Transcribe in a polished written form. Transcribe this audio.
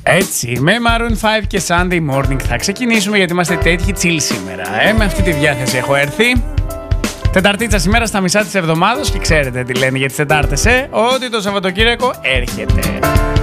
Έτσι, με Maroon 5 και Sunday Morning θα ξεκινήσουμε γιατί είμαστε τέτοιοι chill σήμερα. Με αυτή τη διάθεση έχω έρθει. Τεταρτίτσα σήμερα στα μισά της εβδομάδας και ξέρετε τι λένε για τις Τετάρτες, ότι το Σαββατοκύριακο έρχεται.